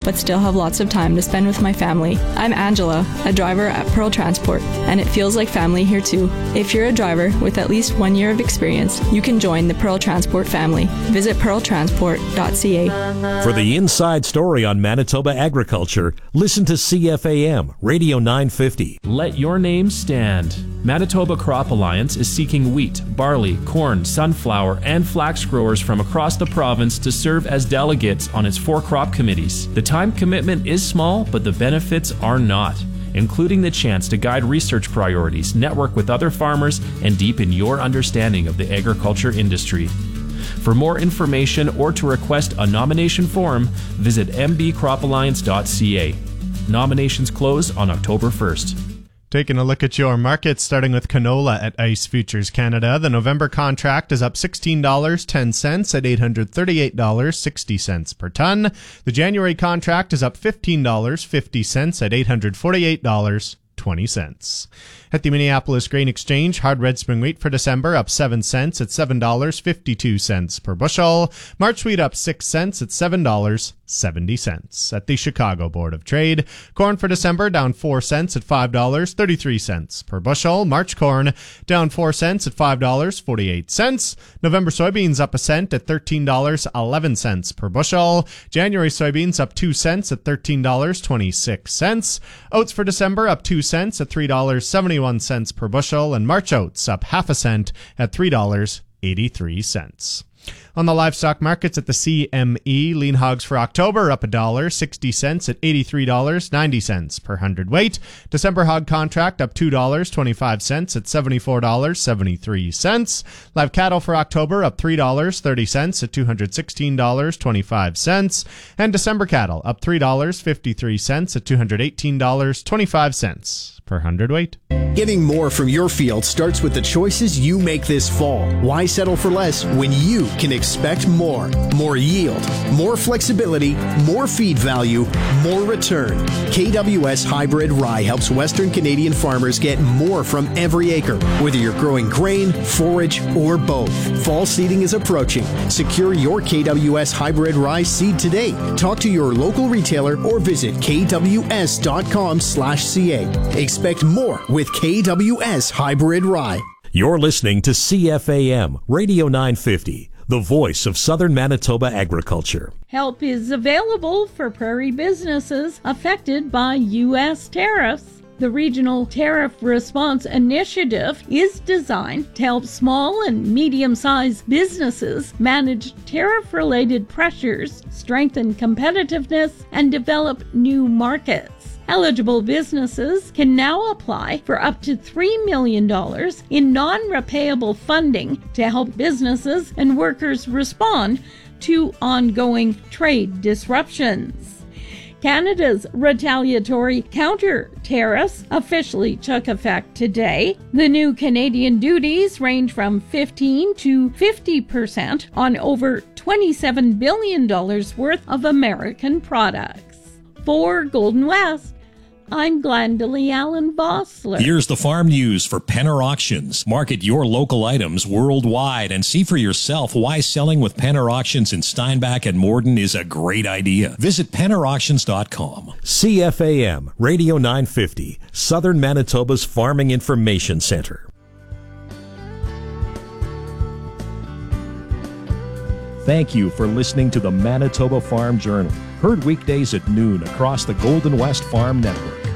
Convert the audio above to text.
but still have lots of time to spend with my family. I'm Angela, a driver at Pearl Transport, and it feels like family here too. If you're a driver with at least 1 year of experience, you can join the Pearl Transport family. Visit pearltransport.ca. For the inside story on Manitoba agriculture, listen to CFAM Radio 950. Let your name stand. Manitoba Crop Alliance is seeking wheat, barley, corn, sunflower, and flax growers from across the province to serve as delegates on its 4 crop committees. The time commitment is small, but the benefits are not, including the chance to guide research priorities, network with other farmers, and deepen your understanding of the agriculture industry. For more information or to request a nomination form, visit mbcropalliance.ca. Nominations close on October 1st. Taking a look at your markets, starting with canola at ICE Futures Canada. The November contract is up $16.10 at $838.60 per ton. The January contract is up $15.50 at $848.20. At the Minneapolis Grain Exchange, hard red spring wheat for December up 7 cents at $7.52 per bushel. March wheat up 6 cents at $7.70. At the Chicago Board of Trade, corn for December down 4 cents at $5.33 per bushel. March corn down 4 cents at $5.48. November soybeans up a cent at $13.11 per bushel. January soybeans up 2 cents at $13.26. Oats for December up 2 cents at $3.71 per bushel, and March oats up half a cent at $3.83. On the livestock markets at the CME, lean hogs for October up $1.60 at $83.90 per hundredweight. December hog contract up $2.25 at $74.73. Live cattle for October up $3.30 at $216.25. And December cattle up $3.53 at $218.25 per hundredweight. Getting more from your field starts with the choices you make this fall. Why settle for less when you can expect more? More yield, more flexibility, more feed value, more return. KWS Hybrid Rye helps Western Canadian farmers get more from every acre, whether you're growing grain, forage, or both. Fall seeding is approaching. Secure your KWS Hybrid Rye seed today. Talk to your local retailer or visit kws.com/ca. Expect more with KWS Hybrid Rye. You're listening to CFAM Radio 950, the voice of Southern Manitoba agriculture. Help is available for prairie businesses affected by U.S. tariffs. The Regional Tariff Response Initiative is designed to help small and medium-sized businesses manage tariff-related pressures, strengthen competitiveness, and develop new markets. Eligible businesses can now apply for up to $3 million in non-repayable funding to help businesses and workers respond to ongoing trade disruptions. Canada's retaliatory counter-tariffs officially took effect today. The new Canadian duties range from 15% to 50% on over $27 billion worth of American products. For Golden West, I'm Glendalee Allen Vossler. Here's the farm news for Penner Auctions. Market your local items worldwide and see for yourself why selling with Penner Auctions in Steinbach and Morden is a great idea. Visit PennerAuctions.com. CFAM Radio 950, Southern Manitoba's Farming Information Center. Thank you for listening to the Manitoba Farm Journal. Heard weekdays at noon across the Golden West Farm Network.